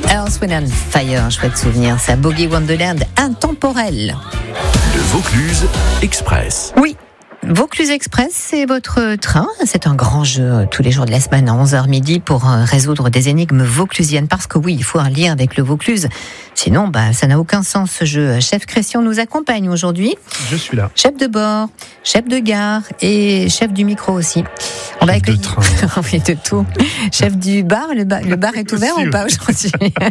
Earth, Wind & Fire, chouette souvenir, ça, Boogie Wonderland, intemporel. Le Vaucluse Express. Oui. Vaucluse Express, c'est votre train. C'est un grand jeu tous les jours de la semaine à 11h midi pour résoudre des énigmes vauclusiennes. Parce que oui, il faut un lien avec le Vaucluse. Sinon, ça n'a aucun sens ce jeu. Chef Christian nous accompagne aujourd'hui. Je suis là. Chef de bord, chef de gare et chef du micro aussi. On va accueillir de tout. Chef du bar, le bar est ouvert ou pas aujourd'hui?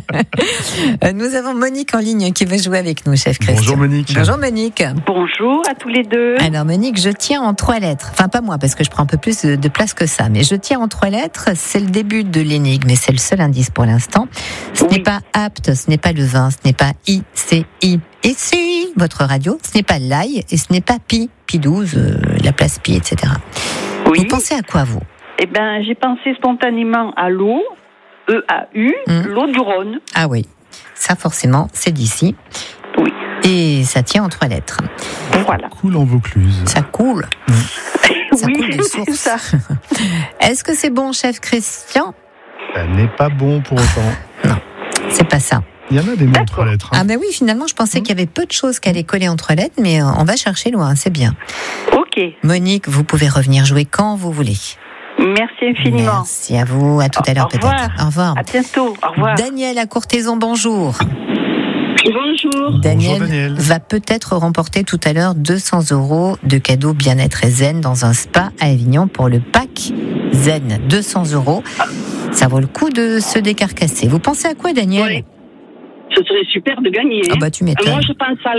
Nous avons Monique en ligne qui veut jouer avec nous, chef Christian. Bonjour Monique. Bonjour Monique. Bonjour à tous les deux. Alors Monique, je tiens en 3 lettres. Enfin pas moi parce que je prends un peu plus de place que ça, mais je tiens en 3 lettres. C'est le début de l'énigme et c'est le seul indice pour l'instant. Ce n'est pas apte, ce n'est pas le vin, ce n'est pas ICI. Et si votre radio, ce n'est pas l'ail et ce n'est pas Pi 12, la place Pi, etc. Oui. Vous pensez à quoi vous? Eh ben, j'ai pensé spontanément à l'eau, EAU, l'eau du Rhône. Ah oui, ça forcément, c'est d'ici. Oui. Et ça tient en 3 lettres. Voilà. Coule en Vaucluse. Ça coule. Ça oui, coule des c'est sources. ça. Est-ce que c'est bon, chef Christian? Ça n'est pas bon pour autant. Non, c'est pas ça. Il y en a des mots en 3 lettres. Ah ben oui, finalement, je pensais qu'il y avait peu de choses qui allaient coller en 3 lettres, mais on va chercher loin, c'est bien. Ok. Monique, vous pouvez revenir jouer quand vous voulez. Merci infiniment. Merci à vous, à tout à l'heure peut-être. Au revoir. À bientôt. Au revoir. Daniel à Courthézon, bonjour. Bonjour. Daniel va peut-être remporter tout à l'heure 200 € de cadeaux bien-être et zen dans un spa à Avignon pour le pack zen. 200 €. Ça vaut le coup de se décarcasser. Vous pensez à quoi, Daniel? Oui. Ce serait super de gagner. Ah bah tu m'étonnes. Moi, je pense à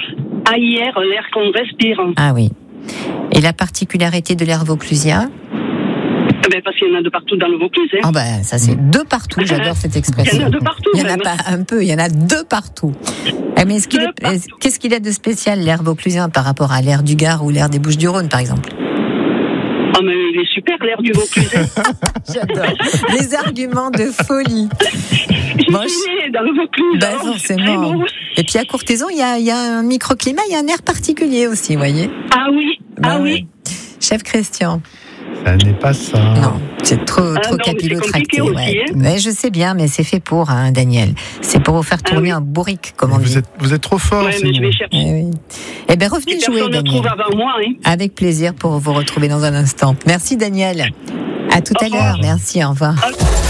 l'air qu'on respire. Ah oui. Et la particularité de l'air vauclusien? Ben, parce qu'il y en a de partout dans le Vaucluse. Ah ben ça c'est de partout, j'adore cette expression. Il y en a de partout. Il n'y en a pas un peu, il y en a de partout. Mais qu'est-ce qu'il a de spécial l'air vauclusien par rapport à l'air du Gard ou l'air des Bouches-du-Rhône par exemple? Oh mais il est super l'air du Vaucluse. J'adore. Les arguments de folie. Moi, je suis dans le Vaucluse. Ben forcément. Bon. Et puis à Courthézon, il y a un microclimat, il y a un air particulier aussi, vous voyez? Ah oui, oui. Chef Christian. Ça n'est pas ça. Non, c'est trop capillotracté. Ouais. Mais je sais bien, mais c'est fait pour, Daniel. C'est pour vous faire tourner un bourrique, comme on dit. Vous êtes trop fort. Ouais, mais je vais chercher. Oui. Eh bien, revenez jouer, Daniel. Personne ne trouve avant moi. Avec plaisir pour vous retrouver dans un instant. Merci, Daniel. À tout à l'heure. Merci, au revoir.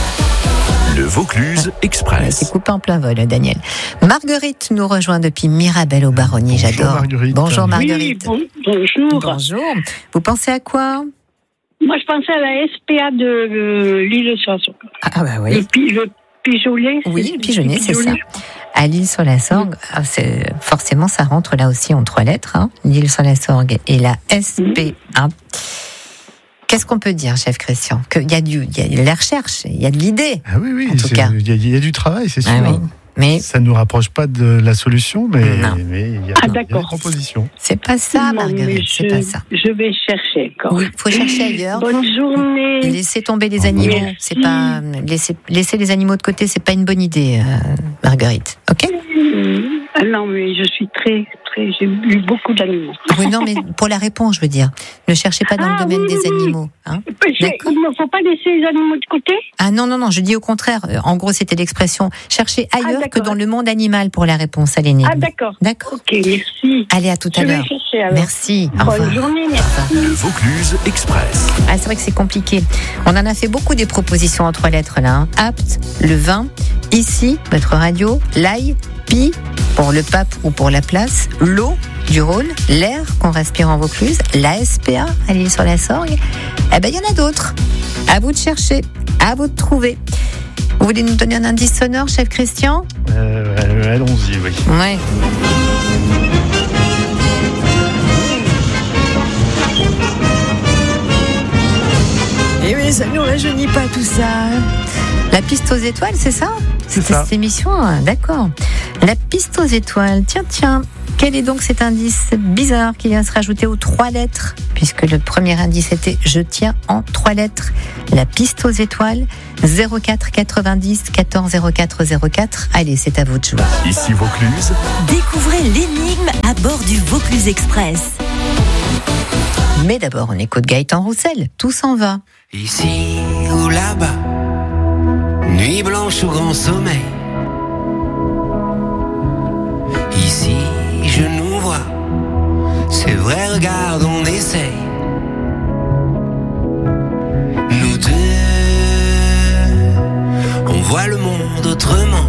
Le Vaucluse Express. C'est coupé en plein vol, Daniel. Marguerite nous rejoint depuis Mirabel au Baronnier. J'adore. Marguerite. Bonjour, Marguerite. Oui, bonjour. Bonjour. Vous pensez à quoi? Moi, je pensais à la SPA de l'île-sur-la-Sorgue. Ah bah oui. Le pigeonnier. Oui, le pigeonnier, c'est ça. À l'île-sur-la-Sorgue, forcément, ça rentre là aussi en 3 lettres. L'île-sur-la-Sorgue et la SPA. Qu'est-ce qu'on peut dire, chef Christian? Qu'il y a de la recherche, il y a de l'idée. Ah oui, en tout cas. Il y a du travail, c'est sûr. Ah oui. Mais ça ne nous rapproche pas de la solution, mais il y a des propositions. C'est pas ça, Marguerite, c'est pas ça. Je vais chercher encore. Oui, il faut chercher ailleurs. Bonne journée. Laissez tomber les animaux, c'est pas laisser les animaux de côté, c'est pas une bonne idée, Marguerite. Ok? Non, mais je suis très, j'ai eu beaucoup d'animaux. Oui, non, mais pour la réponse, je veux dire, ne cherchez pas dans le domaine des animaux. Hein. Il ne faut pas laisser les animaux de côté? Ah non, je dis au contraire. En gros, c'était l'expression chercher ailleurs que dans le monde animal pour la réponse à l'énigme. Ah d'accord. D'accord. Ok, merci. Allez, à tout à l'heure. Merci. Bonne journée, merci. Le Vaucluse Express. Ah, c'est vrai que c'est compliqué. On en a fait beaucoup des propositions en 3 lettres là. Apte, le vin, ici, votre radio, l'ail, pi, pour le pape ou pour la place, l'eau du Rhône, l'air qu'on respire en Vaucluse, la SPA à l'île-sur-la-Sorgue. Eh ben, il y en a d'autres. À vous de chercher, à vous de trouver. Vous voulez nous donner un indice sonore, chef Christian? Allons-y, oui. Ouais. Et oui, ça nous rajeunit pas tout ça. La piste aux étoiles, c'est ça? C'était cette émission, d'accord. La piste aux étoiles. Tiens. Quel est donc cet indice bizarre qui vient se rajouter aux 3 lettres? Puisque le premier indice était « Je tiens » en 3 lettres. La piste aux étoiles, 04 90 14 04 04. Allez, c'est à vous de jouer. Ici Vaucluse. Découvrez l'énigme à bord du Vaucluse Express. Mais d'abord, on écoute Gaëtan Roussel. Tout s'en va. Ici ou là-bas, nuit blanche ou grand sommeil, C'est vrai, regarde, on essaye. Nous deux, on voit le monde autrement.